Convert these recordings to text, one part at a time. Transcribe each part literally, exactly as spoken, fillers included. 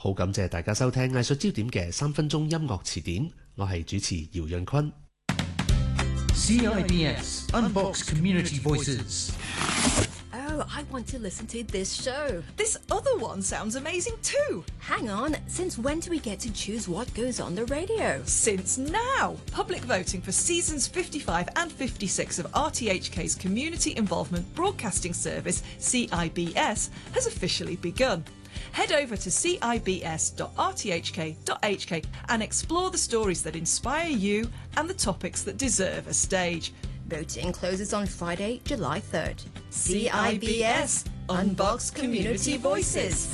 好感謝大家收聽藝術焦點嘅三分鐘音樂詞典，我係主持姚潤坤。 C I B S Unbox Community Voices. Oh, I want to listen to this show. This other one sounds amazing too. Hang on, since when do we get to choose what goes on the radio? Since now. Public voting for seasons fifty-five and fifty-six of R T H K's Community Involvement Broadcasting Service, C I B S, has officially begun. Head over to c i b s dot r t h k dot h k and explore the stories that inspire you and the topics that deserve a stage. Voting closes on Friday, July third. C I B S Unbox Community Voices.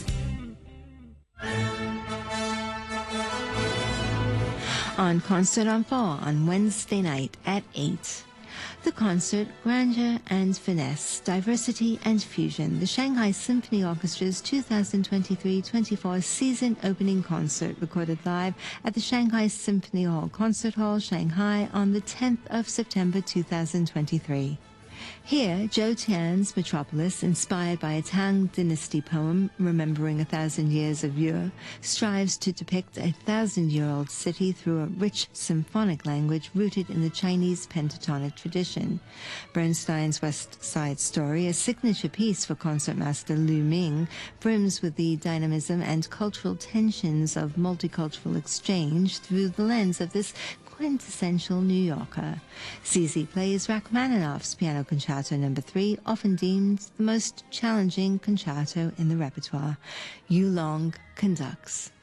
On Concert en Four on Wednesday night at eight. The concert, Grandeur and Finesse, Diversity and Fusion, the Shanghai Symphony Orchestra's two thousand twenty-three twenty-four season opening concert, recorded live at the Shanghai Symphony Hall Concert Hall, Shanghai, on the tenth of September two thousand twenty-three. Here, Zhou Tian's Metropolis, inspired by a Tang Dynasty poem, Remembering a Thousand Years of Yue, strives to depict a thousand-year-old city through a rich symphonic language rooted in the Chinese pentatonic tradition. Bernstein's West Side Story, a signature piece for concertmaster Lu Ming, brims with the dynamism and cultural tensions of multicultural exchange through the lens of this quintessential New Yorker. C Z plays Rachmaninoff's Piano Concerto Number Three, often deemed the most challenging concerto in the repertoire. Yu Long conducts.